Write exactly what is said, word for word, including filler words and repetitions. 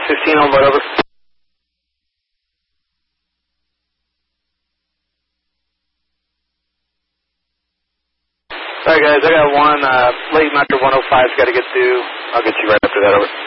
fifteen on board, over. Alright guys, I got one, uh, late Metro one oh five's got to get to. I'll get you right after that, over.